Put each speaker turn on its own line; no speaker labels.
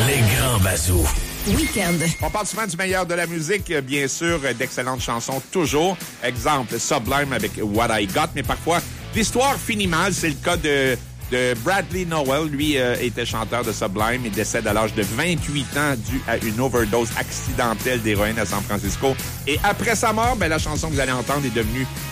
Les grands bazous.
Week-end.
On parle souvent du meilleur de la musique, bien sûr, d'excellentes chansons toujours. Exemple, Sublime avec What I Got, mais parfois, l'histoire finit mal. C'est le cas de Bradley Nowell. Lui était chanteur de Sublime. Il décède à l'âge de 28 ans dû à une overdose accidentelle d'héroïne à San Francisco. Et après sa mort, la chanson que vous allez entendre est devenue